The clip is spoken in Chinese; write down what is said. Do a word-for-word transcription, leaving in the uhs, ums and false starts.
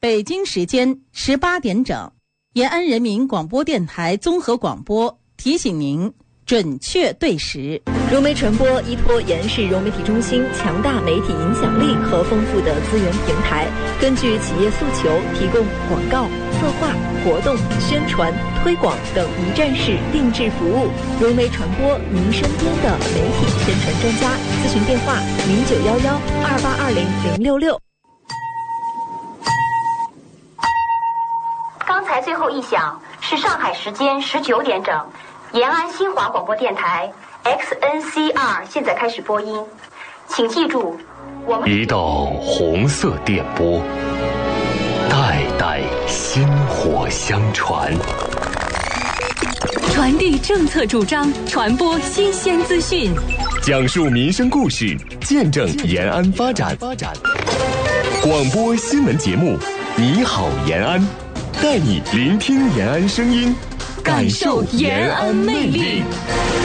北京时间十八点整，延安人民广播电台综合广播提醒您准确对时。 融媒传播依托延安市融媒体中心强大媒体影响力和丰富的资源平台，根据企业诉求提供广告、策划、活动、宣传、推广等一站式定制服务。融媒传播，您身边的媒体宣传专家。咨询电话：零九幺幺二八二零零六六。 刚才最后一响是上海时间十九点整，延安新华广播电台 X N C R 现在开始播音，请记住，我们一道红色电波，代代薪火相传， 传递政策主张，传播新鲜资讯， 讲述民生故事，见证延安发展。广播新闻节目，你好延安，带你聆听延安声音，感受延安魅力。